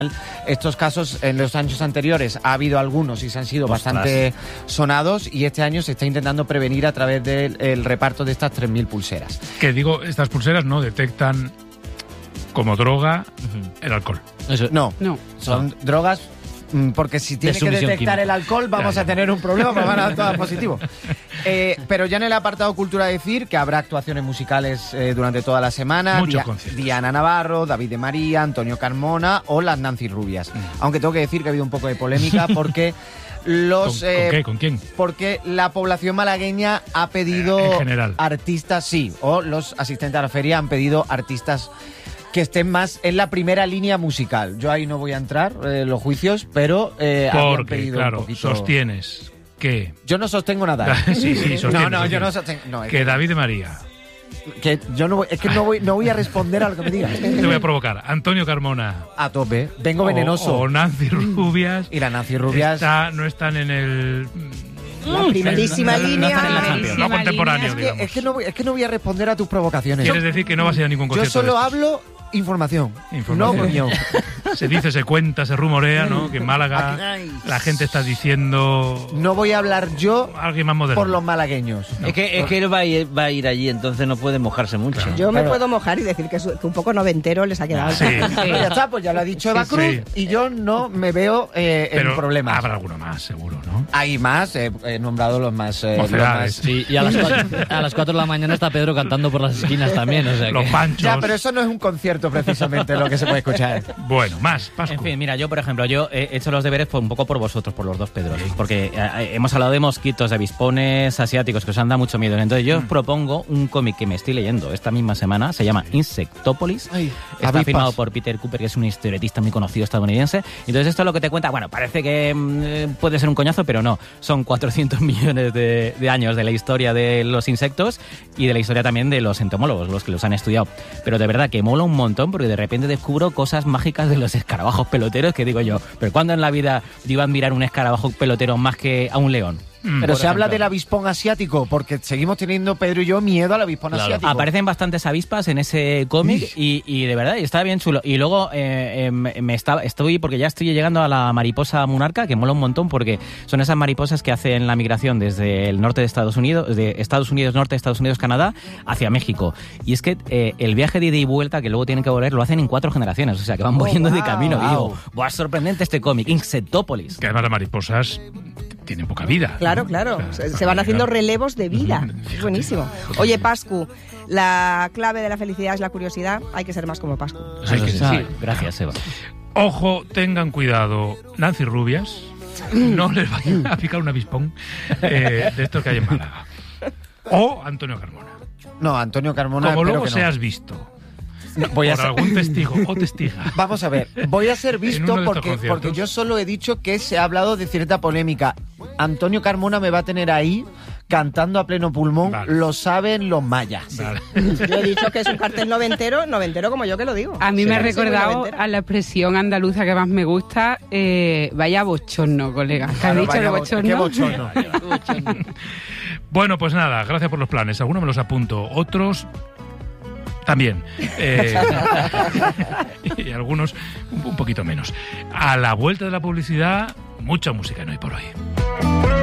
Estos casos en los años anteriores ha habido algunos y se han sido bastante sonados, y este año se está intentando prevenir a través del reparto de estas 3.000 pulseras. Que digo, estas pulseras no detectan como droga el alcohol. Eso. No, son drogas, porque si tiene que detectar química el alcohol vamos a tener un problema, porque van a dar todas positivo. Pero ya en el apartado cultura decir que habrá actuaciones musicales durante toda la semana. Muchos conciertos. Diana Navarro, David de María, Antonio Carmona o las Nancy Rubias. Aunque tengo que decir que ha habido un poco de polémica porque los... ¿Con quién? Porque la población malagueña ha pedido en general artistas, sí, o los asistentes a la feria han pedido artistas que estén más en la primera línea musical. Yo ahí no voy a entrar en los juicios, pero habían pedido claro, un poquito... sostienes que... Yo no sostengo nada. Sí, sostienes. Yo no sostengo... No, que David de María... Que yo no voy, es que no voy a responder a lo que me digas. Te voy a provocar. Antonio Carmona. A tope. Vengo venenoso. O Nancy Rubias. Y la Nancy Rubias... no están en el... La primerísima línea. No contemporáneo, digamos. Es que no voy a responder a tus provocaciones. ¿Quieres decir que no vas a ir a ningún concierto? Yo solo hablo información. No opinión. Se dice, se cuenta, se rumorea, ¿no? Que en Málaga la gente está diciendo... No voy a hablar yo alguien más moderno por los malagueños. No. Es que él va a ir allí, entonces no puede mojarse mucho. Claro. Yo me puedo mojar y decir que un poco noventero les ha quedado. Sí. Ya está, pues ya lo ha dicho Eva Cruz, y yo no me veo en problemas. Habrá alguno más, seguro, ¿no? Hay más, he nombrado los más... Sí, y a las 4 de la mañana está Pedro cantando por las esquinas también, o sea los panchos. Ya, pero eso no es un concierto precisamente lo que se puede escuchar. Bueno, más, Pascu. En fin, mira, yo, por ejemplo, he hecho los deberes un poco por vosotros, por los dos Pedros, porque hemos hablado de mosquitos, de avispones asiáticos que os han dado mucho miedo. Entonces yo os propongo un cómic que me estoy leyendo esta misma semana, se llama Insectópolis. Está firmado por Peter Cooper, que es un historietista muy conocido estadounidense. Entonces esto es lo que te cuenta, bueno, parece que puede ser un coñazo, pero no. Son 400 millones de años de la historia de los insectos y de la historia también de los entomólogos, los que los han estudiado. Pero de verdad que mola un montón, porque de repente descubro cosas mágicas de los escarabajos peloteros que digo yo, pero ¿cuándo en la vida yo iba a admirar un escarabajo pelotero más que a un león? Pero se habla del avispón asiático, porque seguimos teniendo, Pedro y yo, miedo al avispón asiático. Aparecen bastantes avispas en ese cómic y de verdad está bien chulo. Y luego porque ya estoy llegando a la mariposa monarca, que mola un montón, porque son esas mariposas que hacen la migración desde el norte de Estados Unidos, norte de Estados Unidos, Canadá, hacia México. Y es que el viaje de ida y vuelta, que luego tienen que volver, lo hacen en 4 generaciones, o sea que van volviendo de camino. Y digo, ¡buah, sorprendente este cómic! Insectópolis. Que además las mariposas tienen poca vida. Claro. O sea, se van haciendo relevos de vida. Es buenísimo. Oye, Pascu, la clave de la felicidad es la curiosidad. Hay que ser más como Pascu. Sí. Gracias, Eva. Ojo, tengan cuidado, Nancy Rubias, no les vayan a picar un avispón de estos que hay en Málaga. O Antonio Carmona. No, Antonio Carmona... Como luego que no seas visto... Voy a por algún testigo o testiga. Vamos a ver, voy a ser visto porque yo solo he dicho que se ha hablado de cierta polémica. Antonio Carmona me va a tener ahí cantando a pleno pulmón, lo saben los mayas. Vale. Yo he dicho que es un cartel noventero como yo que lo digo. A mí me ha recordado a la expresión andaluza que más me gusta, vaya bochorno, colega. ¿Qué has dicho de bochorno? ¿Qué bochorno? Bueno, pues nada, gracias por los planes. Algunos me los apunto, otros... también. Y algunos un poquito menos. A la vuelta de la publicidad, mucha música en Hoy por Hoy.